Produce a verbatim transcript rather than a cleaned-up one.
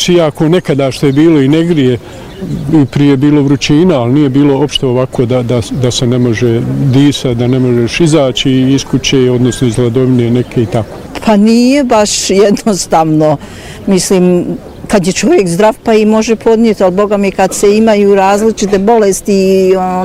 Znači, iako nekada što je bilo i ne grije, i prije bilo vrućina, ali nije bilo opšte ovako da, da, da se ne može disati, da ne možeš izaći iz kuće, odnosno iz hladovine neke i tako. Pa nije baš jednostavno. Mislim, kad je čovjek zdrav pa i može podnijeti, ali Boga mi kad se imaju različite bolesti,